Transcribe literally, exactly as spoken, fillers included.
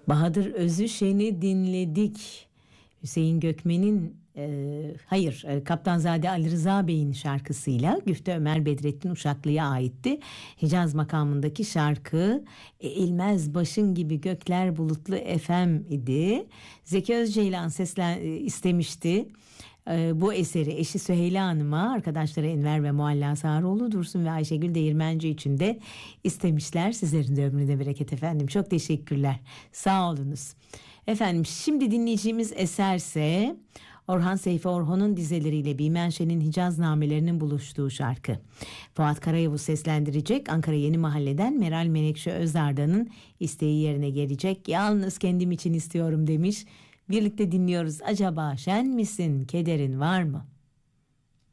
Bahadır Özüşen'i dinledik. Hüseyin Gökmen'in e, hayır e, Kaptanzade Ali Rıza Bey'in şarkısıyla Güfte Ömer Bedrettin Uşaklı'ya aitti. Hicaz makamındaki şarkı Eğilmez başın gibi gökler bulutlu efem idi. Zeki Özceylan seslen e, istemişti. E, bu eseri eşi Süheyla Hanım'a, arkadaşları Enver ve Mualla Sağroğlu, Dursun ve Ayşegül Değirmenci için de istemişler. Sizlerin de ömrüne bereket efendim. Çok teşekkürler. Sağ olunuz. Efendim şimdi dinleyeceğimiz eserse Orhan Seyfi Orhon'un dizeleriyle Bimenşe'nin Hicaz namelerinin buluştuğu şarkı. Fuat Karayavuz seslendirecek. Ankara Yeni Mahalle'den Meral Menekşe Özarda'nın isteği yerine gelecek. Yalnız kendim için istiyorum demiş. Birlikte dinliyoruz. Acaba şen misin, kederin var mı?